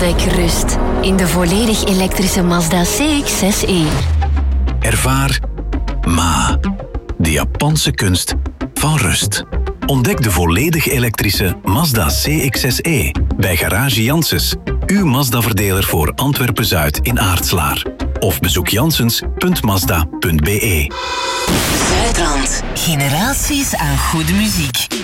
Ontdek rust in de volledig elektrische Mazda CX-6e. Ervaar Ma, de Japanse kunst van rust. Ontdek de volledig elektrische Mazda CX-6e bij Garage Janssens, uw Mazda-verdeler voor Antwerpen-Zuid in Aartslaar. Of bezoek janssens.mazda.be. Zuidrand. Generaties aan goede muziek.